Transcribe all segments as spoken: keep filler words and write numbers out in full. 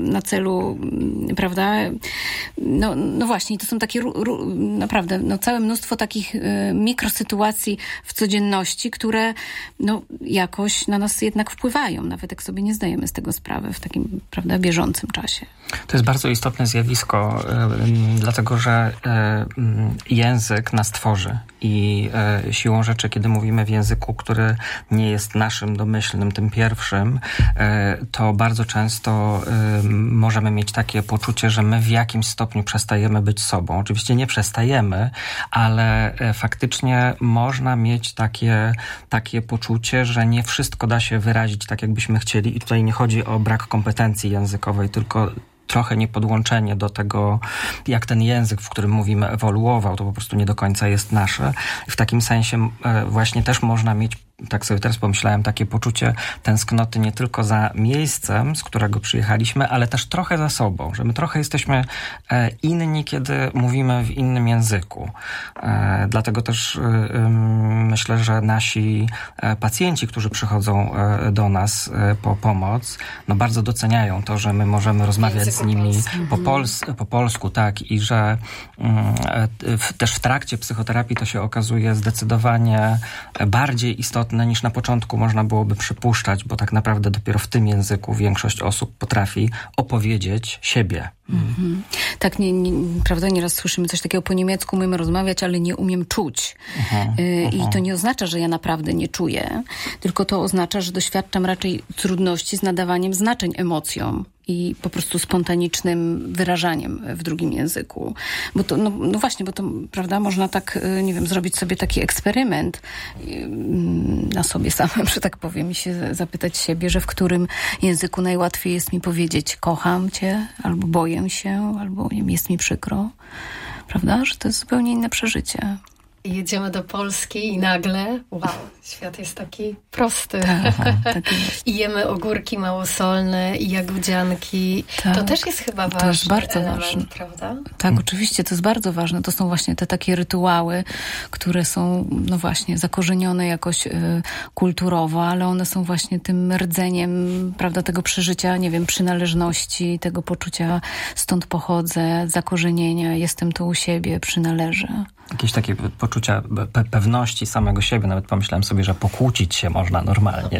na celu, prawda? No, no właśnie, to są takie naprawdę no, całe mnóstwo takich mikrosytuacji w codzienności, które no, jakoś na nas jednak wpływają, nawet jak sobie nie zdajemy z tego sprawy w takim, prawda, bieżącym czasie. To jest bardzo istotne zjawisko, y, dlatego że y, język nas tworzy i y, siłą rzeczy, kiedy mówimy w języku, który nie jest naszym domyślnym, tym pierwszym, y, to bardzo często y, możemy mieć takie poczucie, że my w jakimś stopniu przestajemy być sobą. Oczywiście nie przestajemy, ale y, faktycznie można mieć takie, takie poczucie, że nie wszystko da się wyrazić tak, jakbyśmy chcieli i tutaj nie chodzi o brak kompetencji językowej, tylko trochę niepodłączenie do tego, jak ten język, w którym mówimy, ewoluował, to po prostu nie do końca jest nasze. W takim sensie właśnie też można mieć, tak sobie teraz pomyślałem, takie poczucie tęsknoty nie tylko za miejscem, z którego przyjechaliśmy, ale też trochę za sobą, że my trochę jesteśmy inni, kiedy mówimy w innym języku. Dlatego też myślę, że nasi pacjenci, którzy przychodzą do nas po pomoc, no bardzo doceniają to, że my możemy rozmawiać z nimi po, pols- po polsku, tak, i że w, też w trakcie psychoterapii to się okazuje zdecydowanie bardziej istotne niż na początku można byłoby przypuszczać, bo tak naprawdę dopiero w tym języku większość osób potrafi opowiedzieć siebie. Mm-hmm. Tak, nie, nie, prawda, nieraz słyszymy coś takiego po niemiecku, umiemy rozmawiać, ale nie umiem czuć. Uh-huh, y, uh-huh. I to nie oznacza, że ja naprawdę nie czuję, tylko to oznacza, że doświadczam raczej trudności z nadawaniem znaczeń emocjom i po prostu spontanicznym wyrażaniem w drugim języku. Bo to, no, no właśnie, bo to, prawda, można tak, nie wiem, zrobić sobie taki eksperyment na sobie samym, że tak powiem, i się zapytać siebie, że w którym języku najłatwiej jest mi powiedzieć kocham cię, albo boję się, albo nie wiem, jest mi przykro. Prawda? Że to jest zupełnie inne przeżycie. I jedziemy do Polski i nagle, wow, świat jest taki prosty. Tak, tak jest. I jemy ogórki małosolne i jagodzianki. Tak, to też jest chyba ważne. To jest bardzo element, ważne, prawda? Tak, hmm. oczywiście, to jest bardzo ważne. To są właśnie te takie rytuały, które są, no właśnie, zakorzenione jakoś y, kulturowo, ale one są właśnie tym rdzeniem, prawda, tego przeżycia, nie wiem, przynależności, tego poczucia stąd pochodzę, zakorzenienia, jestem tu u siebie, przynależę. Jakieś takie poczucia pe- pewności samego siebie. Nawet pomyślałem sobie, że pokłócić się można normalnie.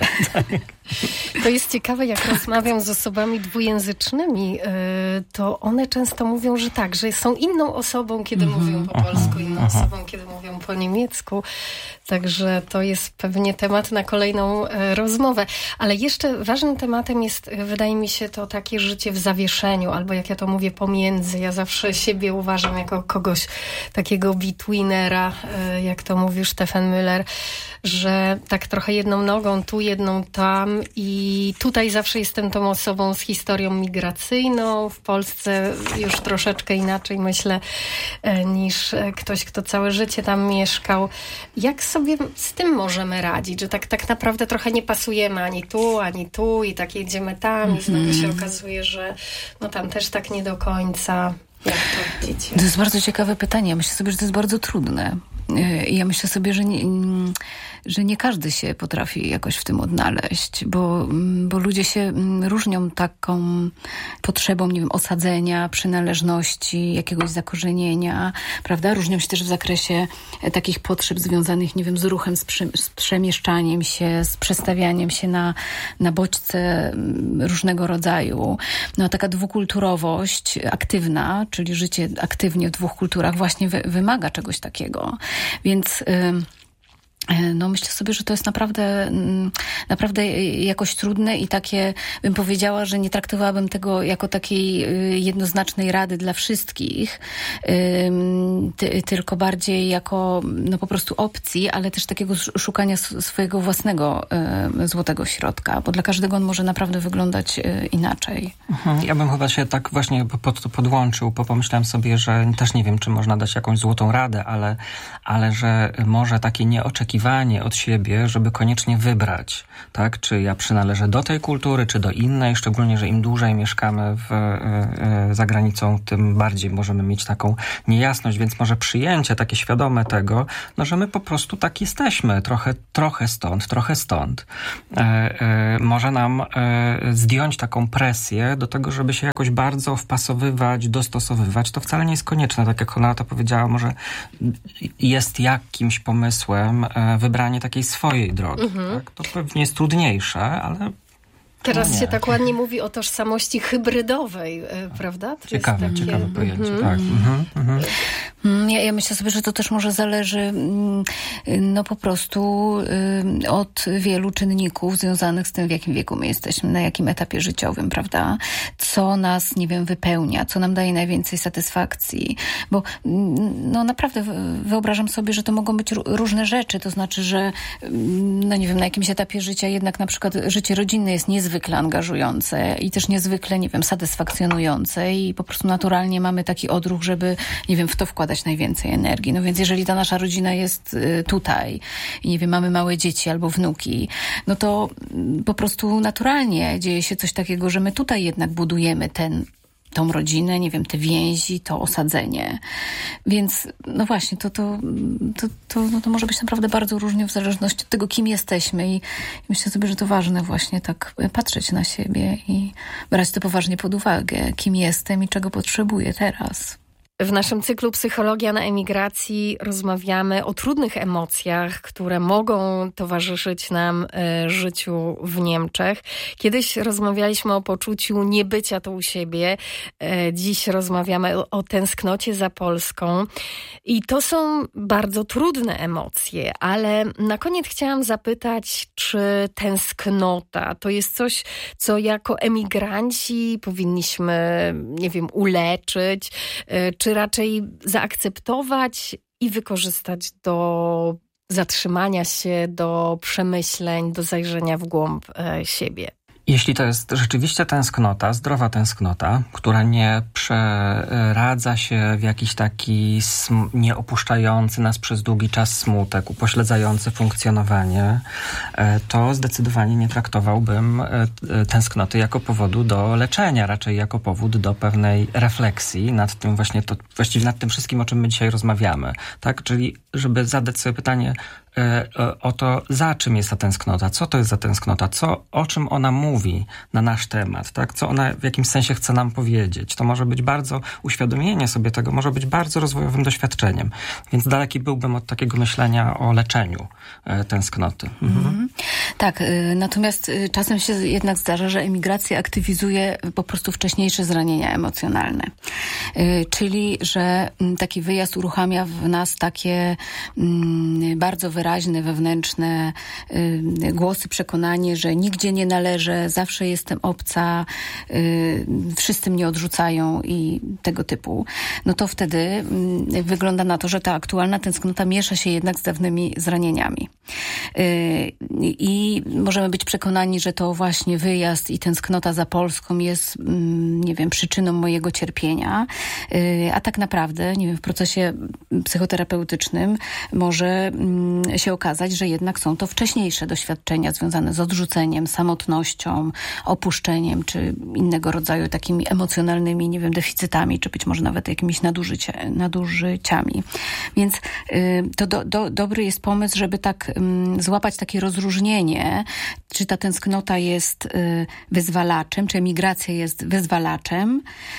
To jest ciekawe, jak rozmawiam z osobami dwujęzycznymi, to one często mówią, że tak, że są inną osobą, kiedy mm-hmm. mówią po polsku, inną mm-hmm. osobą, kiedy mówią po niemiecku. Także to jest pewnie temat na kolejną rozmowę. Ale jeszcze ważnym tematem jest, wydaje mi się, to takie życie w zawieszeniu, albo jak ja to mówię, pomiędzy. Ja zawsze siebie uważam jako kogoś takiego betweenera, jak to mówił Stefan Müller, że tak trochę jedną nogą tu, jedną tam i tutaj zawsze jestem tą osobą z historią migracyjną. W Polsce już troszeczkę inaczej, myślę, niż ktoś, kto całe życie tam mieszkał. Jak sobie z tym możemy radzić, że tak, tak naprawdę trochę nie pasujemy ani tu, ani tu i tak jedziemy tam mm-hmm. i znowu się okazuje, że no tam też tak nie do końca. Jak to widzicie? To jest bardzo ciekawe pytanie. Ja myślę sobie, że to jest bardzo trudne. Ja myślę sobie, że nie, że nie każdy się potrafi jakoś w tym odnaleźć, bo, bo ludzie się różnią taką potrzebą, nie wiem, osadzenia, przynależności, jakiegoś zakorzenienia, prawda? Różnią się też w zakresie takich potrzeb związanych, nie wiem, z ruchem, z, przy, z przemieszczaniem się, z przestawianiem się na, na bodźce różnego rodzaju. No, taka dwukulturowość aktywna, czyli życie aktywnie w dwóch kulturach właśnie wy, wymaga czegoś takiego. Więc no myślę sobie, że to jest naprawdę, naprawdę jakoś trudne i takie, bym powiedziała, że nie traktowałabym tego jako takiej jednoznacznej rady dla wszystkich, ty, tylko bardziej jako no po prostu opcji, ale też takiego szukania swojego własnego złotego środka, bo dla każdego on może naprawdę wyglądać inaczej. Mhm. Ja bym chyba się tak właśnie pod to podłączył, bo pomyślałem sobie, że też nie wiem, czy można dać jakąś złotą radę, ale, ale że może takie nieoczekiwanie oczekiwanie od siebie, żeby koniecznie wybrać, tak? Czy ja przynależę do tej kultury, czy do innej, szczególnie, że im dłużej mieszkamy w, y, za granicą, tym bardziej możemy mieć taką niejasność, więc może przyjęcie takie świadome tego, no, że my po prostu tak jesteśmy, trochę, trochę stąd, trochę stąd. E, e, może nam e, zdjąć taką presję do tego, żeby się jakoś bardzo wpasowywać, dostosowywać. To wcale nie jest konieczne, tak jak Honorata powiedziała, może jest jakimś pomysłem e, wybranie takiej swojej drogi. Mhm. Tak? To pewnie jest trudniejsze, ale teraz no się tak ładnie mówi o tożsamości hybrydowej, prawda? To ciekawe, jest takie... ciekawe pojęcie, mm-hmm. tak. Mhm, mhm. Ja, ja myślę sobie, że to też może zależy no po prostu od wielu czynników związanych z tym, w jakim wieku my jesteśmy, na jakim etapie życiowym, prawda? Co nas, nie wiem, wypełnia, co nam daje najwięcej satysfakcji. Bo no naprawdę wyobrażam sobie, że to mogą być różne rzeczy, to znaczy, że no nie wiem, na jakimś etapie życia jednak na przykład życie rodzinne jest niezwykle angażujące i też niezwykle, nie wiem, satysfakcjonujące i po prostu naturalnie mamy taki odruch, żeby, nie wiem, w to wkładać najwięcej energii. No więc jeżeli ta nasza rodzina jest tutaj i nie wiem, mamy małe dzieci albo wnuki, no to po prostu naturalnie dzieje się coś takiego, że my tutaj jednak budujemy ten tą rodzinę, nie wiem, te więzi, to osadzenie. Więc no właśnie, to, to, to, to, no to może być naprawdę bardzo różnie w zależności od tego, kim jesteśmy i myślę sobie, że to ważne właśnie tak patrzeć na siebie i brać to poważnie pod uwagę, kim jestem i czego potrzebuję teraz. W naszym cyklu Psychologia na emigracji rozmawiamy o trudnych emocjach, które mogą towarzyszyć nam y, życiu w Niemczech. Kiedyś rozmawialiśmy o poczuciu niebycia tu u siebie. Y, dziś rozmawiamy o, o tęsknocie za Polską. I to są bardzo trudne emocje, ale na koniec chciałam zapytać, czy tęsknota to jest coś, co jako emigranci powinniśmy, nie wiem, uleczyć, y, czy raczej zaakceptować i wykorzystać do zatrzymania się, do przemyśleń, do zajrzenia w głąb e, siebie. Jeśli to jest rzeczywiście tęsknota, zdrowa tęsknota, która nie przeradza się w jakiś taki sm- nieopuszczający nas przez długi czas smutek, upośledzający funkcjonowanie, to zdecydowanie nie traktowałbym tęsknoty jako powodu do leczenia, raczej jako powód do pewnej refleksji nad tym właśnie, to, właściwie nad tym wszystkim, o czym my dzisiaj rozmawiamy. Tak? Czyli żeby zadać sobie pytanie o to, za czym jest ta tęsknota, co to jest za tęsknota, co, o czym ona mówi na nasz temat, tak? Co ona w jakimś sensie chce nam powiedzieć. To może być bardzo, uświadomienie sobie tego może być bardzo rozwojowym doświadczeniem. Więc daleki byłbym od takiego myślenia o leczeniu tęsknoty. Mhm. Mhm. Tak, natomiast czasem się jednak zdarza, że emigracja aktywizuje po prostu wcześniejsze zranienia emocjonalne. Czyli, że taki wyjazd uruchamia w nas takie bardzo wyraźne, wewnętrzne y, głosy, przekonanie, że nigdzie nie należę, zawsze jestem obca, y, wszyscy mnie odrzucają i tego typu, no to wtedy y, wygląda na to, że ta aktualna tęsknota miesza się jednak z dawnymi zranieniami. Y, I możemy być przekonani, że to właśnie wyjazd i tęsknota za Polską jest, y, nie wiem, przyczyną mojego cierpienia, y, a tak naprawdę, nie wiem, w procesie psychoterapeutycznym może y, się okazać, że jednak są to wcześniejsze doświadczenia związane z odrzuceniem, samotnością, opuszczeniem, czy innego rodzaju takimi emocjonalnymi, nie wiem, deficytami, czy być może nawet jakimiś nadużycia, nadużyciami. Więc y, to do, do, dobry jest pomysł, żeby tak y, złapać takie rozróżnienie, czy ta tęsknota jest y, wyzwalaczem, czy emigracja jest wyzwalaczem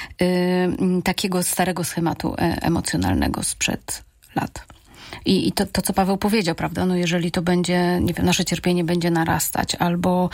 y, takiego starego schematu y, emocjonalnego sprzed lat. I, i to, to, co Paweł powiedział, prawda, no jeżeli to będzie, nie wiem, nasze cierpienie będzie narastać, albo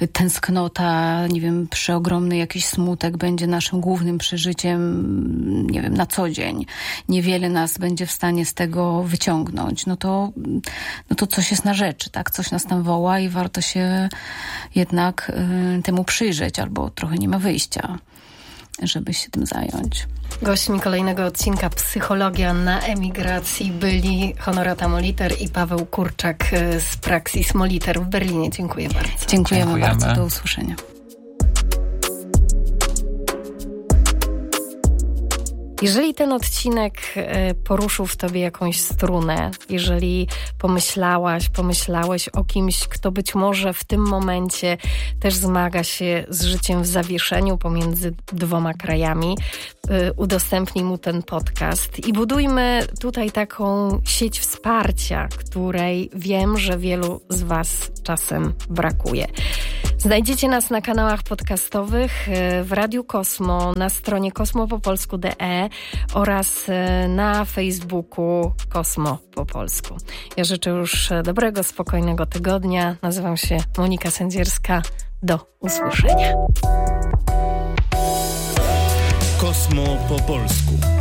tęsknota, nie wiem, przeogromny jakiś smutek będzie naszym głównym przeżyciem, nie wiem, na co dzień, niewiele nas będzie w stanie z tego wyciągnąć, no to, no to coś jest na rzeczy, tak, coś nas tam woła i warto się jednak y, temu przyjrzeć, albo trochę nie ma wyjścia, żeby się tym zająć. Gośćmi kolejnego odcinka Psychologia na emigracji byli Honorata Moliter i Paweł Kurczak z Praxis Moliter w Berlinie. Dziękuję bardzo. Dziękujemy, Dziękujemy. bardzo. Do usłyszenia. Jeżeli ten odcinek poruszył w tobie jakąś strunę, jeżeli pomyślałaś, pomyślałeś o kimś, kto być może w tym momencie też zmaga się z życiem w zawieszeniu pomiędzy dwoma krajami, udostępnij mu ten podcast i budujmy tutaj taką sieć wsparcia, której wiem, że wielu z was czasem brakuje. Znajdziecie nas na kanałach podcastowych, w Radiu Kosmo, na stronie kosmo po polsku kropka de oraz na Facebooku Kosmo po polsku. Ja życzę już dobrego, spokojnego tygodnia. Nazywam się Monika Sędzierska. Do usłyszenia. Kosmo po polsku.